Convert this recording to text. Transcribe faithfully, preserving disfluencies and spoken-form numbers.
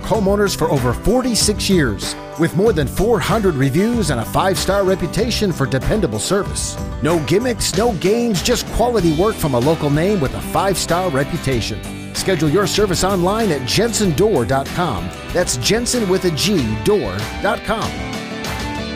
homeowners for over forty-six years. With more than four hundred reviews and a five-star reputation for dependable service. No gimmicks, no games, just quality work from a local name with a five-star reputation. Schedule your service online at jensen door dot com. That's Jensen with a G, door dot com.